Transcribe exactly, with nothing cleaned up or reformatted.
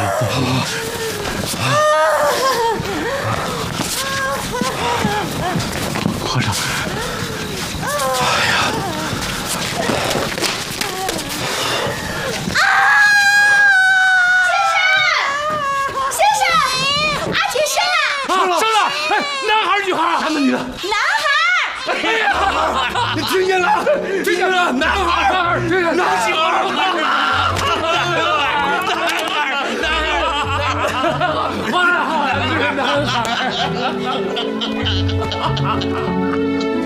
和尚，哎呀！ 啊！先生，先生，阿铁生了！ 生了，生了！哎，男孩女孩？男的女的？ 男孩！ 哎呀，你听见了？听见了？男孩，男孩，听见男孩，男孩，男孩，男孩。